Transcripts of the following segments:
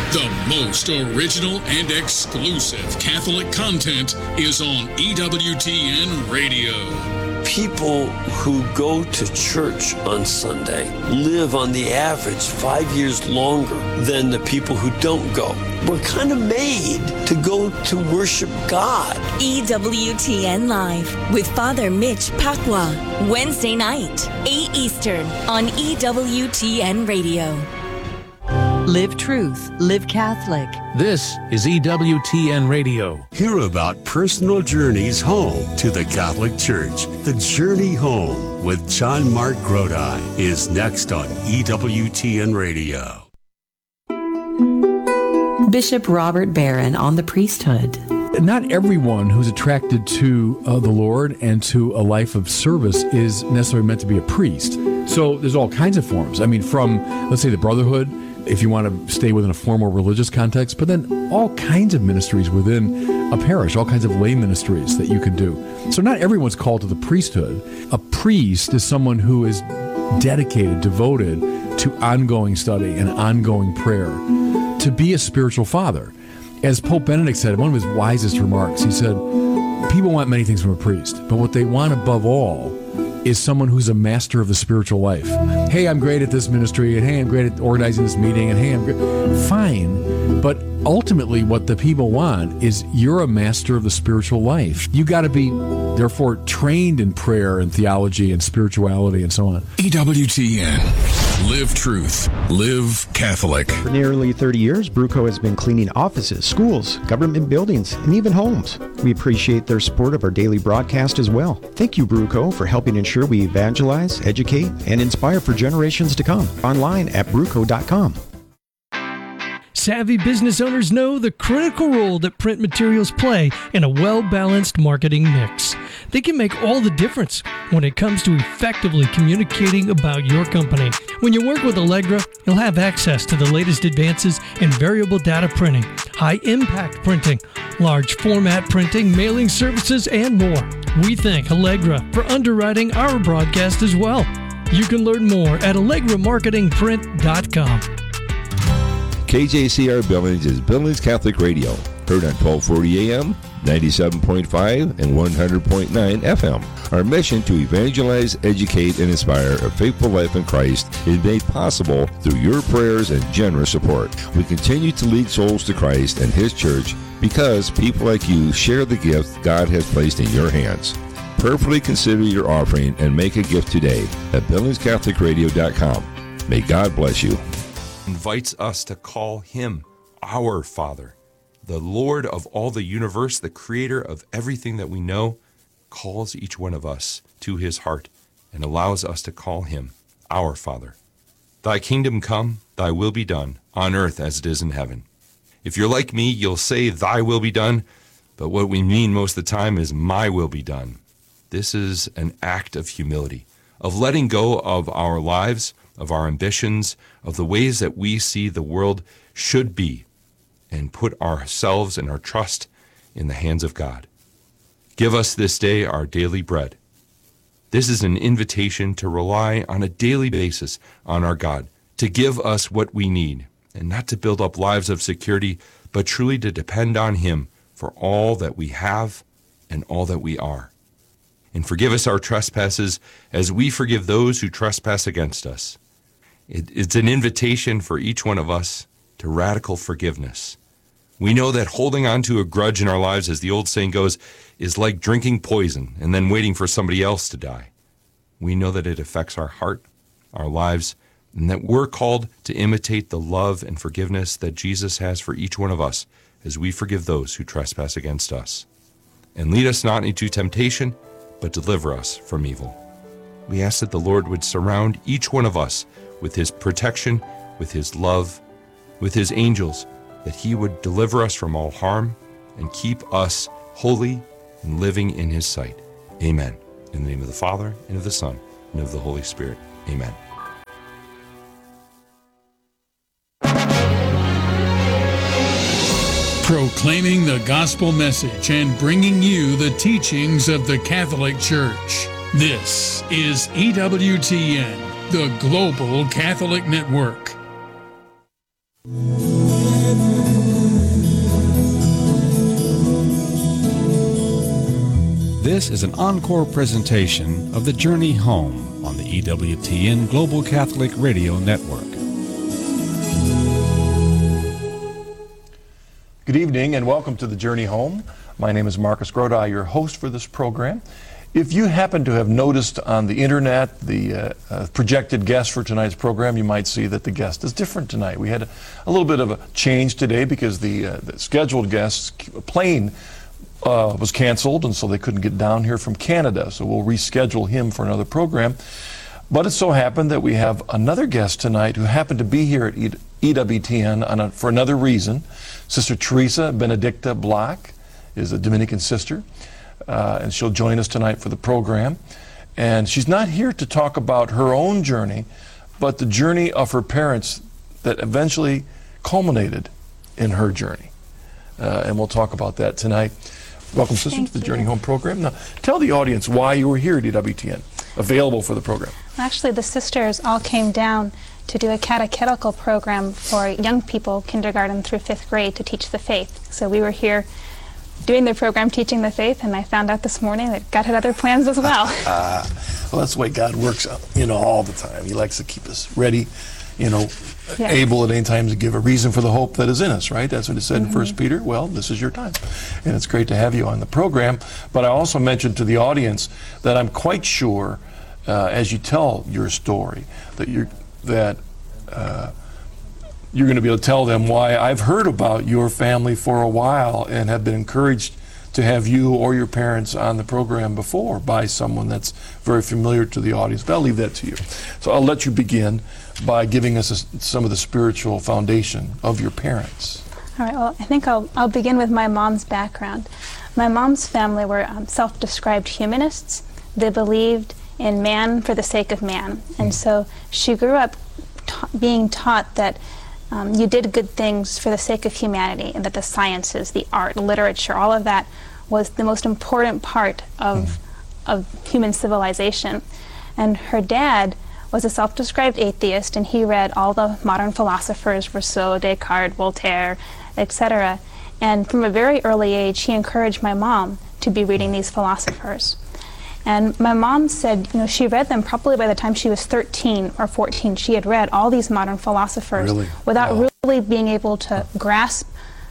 The most original and exclusive Catholic content is on EWTN Radio. People who go to church on Sunday live on the average 5 years longer than the people who don't go. We're kind of made to go to worship God. EWTN Live with Father Mitch Pacwa. Wednesday night, 8 Eastern on EWTN Radio. Live Truth, Live Catholic. This is EWTN Radio. Hear about personal journeys home to the Catholic Church. The Journey Home with John Mark Grodi is next on EWTN Radio. Bishop Robert Barron on the priesthood. Not everyone who's attracted to the Lord and to a life of service is necessarily meant to be a priest. So there's all kinds of forms. I mean, from, let's say, the brotherhood, if you want to stay within a formal religious context, but then all kinds of ministries within a parish, all kinds of lay ministries that you can do. So not everyone's called to the priesthood. A priest is someone who is dedicated, devoted to ongoing study and ongoing prayer, to be a spiritual father. As Pope Benedict said in one of his wisest remarks, he said, people want many things from a priest, but what they want above all is someone who's a master of the spiritual life. Hey, I'm great at this ministry, and hey, I'm great at organizing this meeting, and hey, I'm great. Fine, but ultimately what the people want is you're a master of the spiritual life. You got to be, therefore, trained in prayer and theology and spirituality and so on. EWTN. Live Truth. Live Catholic. For nearly 30 years, Bruco has been cleaning offices, schools, government buildings, and even homes. We appreciate their support of our daily broadcast as well. Thank you, Bruco, for helping ensure we evangelize, educate, and inspire for generations to come. Online at bruco.com. Savvy business owners know the critical role that print materials play in a well-balanced marketing mix. They can make all the difference when it comes to effectively communicating about your company. When you work with Allegra, you'll have access to the latest advances in variable data printing, high-impact printing, large format printing, mailing services, and more. We thank Allegra for underwriting our broadcast as well. You can learn more at allegramarketingprint.com. KJCR Billings is Billings Catholic Radio, heard on 1240 AM, 97.5, and 100.9 FM. Our mission to evangelize, educate, and inspire a faithful life in Christ is made possible through your prayers and generous support. We continue to lead souls to Christ and His church because people like you share the gift God has placed in your hands. Prayerfully consider your offering and make a gift today at BillingsCatholicRadio.com. May God bless you. Invites us to call Him our Father. The Lord of all the universe, the creator of everything that we know, calls each one of us to His heart and allows us to call Him our Father. Thy kingdom come, thy will be done, on earth as it is in heaven. If you're like me, you'll say thy will be done, but what we mean most of the time is my will be done. This is an act of humility, of letting go of our lives, of our ambitions, of the ways that we see the world should be, and put ourselves and our trust in the hands of God. Give us this day our daily bread. This is an invitation to rely on a daily basis on our God, to give us what we need, and not to build up lives of security, but truly to depend on Him for all that we have and all that we are. And forgive us our trespasses as we forgive those who trespass against us. It's an invitation for each one of us to radical forgiveness. We know that holding on to a grudge in our lives, as the old saying goes, is like drinking poison and then waiting for somebody else to die. We know that it affects our heart, our lives, and that we're called to imitate the love and forgiveness that Jesus has for each one of us as we forgive those who trespass against us. And lead us not into temptation, but deliver us from evil. We ask that the Lord would surround each one of us with His protection, with His love, with His angels, that He would deliver us from all harm and keep us holy and living in His sight. Amen. In the name of the Father, and of the Son, and of the Holy Spirit. Amen. Proclaiming the gospel message and bringing you the teachings of the Catholic Church. This is EWTN, the Global Catholic Network. This is an encore presentation of The Journey Home on the EWTN Global Catholic Radio Network. Good evening and welcome to The Journey Home. My name is Marcus Grodi, your host for this program. If you happen to have noticed on the internet the projected guest for tonight's program, you might see that the guest is different tonight. We had a little bit of a change today because the scheduled guest's plane was canceled, and so they couldn't get down here from Canada, so we'll reschedule him for another program. But it so happened that we have another guest tonight who happened to be here at EWTN for another reason. Sister Teresa Benedicta Block is a Dominican sister, and she'll join us tonight for the program. And she's not here to talk about her own journey, but the journey of her parents that eventually culminated in her journey. And we'll talk about that tonight. Welcome, sister, to the Journey Home program. Now, tell the audience why you were here at EWTN, available for the program. Actually, the sisters all came down to do a catechetical program for young people, kindergarten through 5th grade, to teach the faith. So we were here doing the program, teaching the faith, and I found out this morning that God had other plans as well. Well, that's the way God works, all the time. He likes to keep us ready, able at any time to give a reason for the hope that is in us, right? That's what it said in 1 Peter. Well, this is your time. And it's great to have you on the program. But I also mentioned to the audience that I'm quite sure, as you tell your story, that you're going to be able to tell them why I've heard about your family for a while and have been encouraged to have you or your parents on the program before by someone that's very familiar to the audience. But I'll leave that to you. So I'll let you begin by giving us some of the spiritual foundation of your parents. All right, well, I think I'll begin with my mom's background. My mom's family were self-described humanists. They believed in man for the sake of man. And so she grew up being taught that you did good things for the sake of humanity, and that the sciences, the art, literature, all of that was the most important part of human civilization. And her dad was a self-described atheist, and he read all the modern philosophers, Rousseau, Descartes, Voltaire, etc. And from a very early age, he encouraged my mom to be reading these philosophers. And my mom said, she read them probably by the time she was 13 or 14. She had read all these modern philosophers without really being able to grasp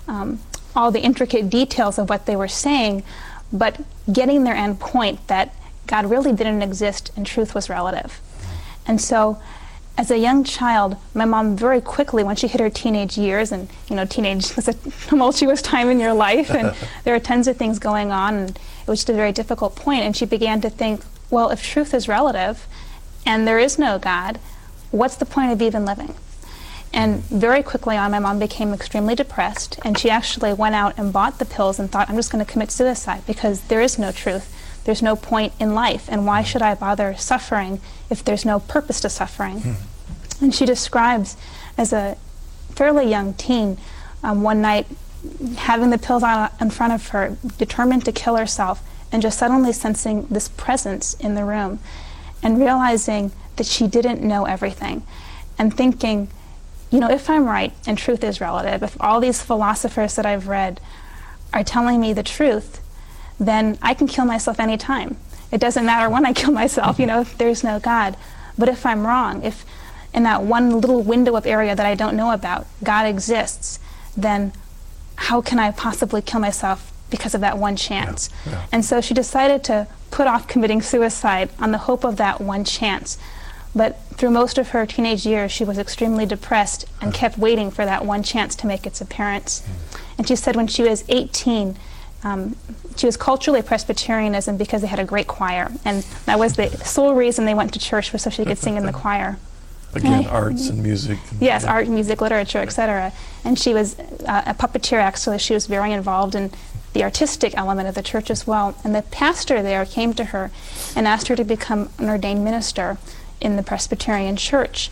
all the intricate details of what they were saying, but getting their end point that God really didn't exist and truth was relative. And so, as a young child, my mom very quickly, when she hit her teenage years, and teenage was a tumultuous time in your life, and there are tons of things going on, and it was just a very difficult point, and she began to think, well, if truth is relative, and there is no God, what's the point of even living? And very quickly on, my mom became extremely depressed, and she actually went out and bought the pills and thought, I'm just going to commit suicide because there is no truth. There's no point in life, and why should I bother suffering if there's no purpose to suffering? And she describes, as a fairly young teen, one night having the pills on in front of her, determined to kill herself, and just suddenly sensing this presence in the room, and realizing that she didn't know everything, and thinking, if I'm right and truth is relative, if all these philosophers that I've read are telling me the truth, then I can kill myself anytime. It doesn't matter when I kill myself, if there's no God. But if I'm wrong, if in that one little window of area that I don't know about, God exists, then how can I possibly kill myself because of that one chance? And so she decided to put off committing suicide on the hope of that one chance. But through most of her teenage years, she was extremely depressed and kept waiting for that one chance to make its appearance. And she said when she was 18, she was culturally Presbyterianism because they had a great choir, and that was the sole reason they went to church, was so she could sing in the choir. Again, arts and music. Yes, art, music, literature, etc. And she was a puppeteer, actually. She was very involved in the artistic element of the church as well. And the pastor there came to her and asked her to become an ordained minister in the Presbyterian church.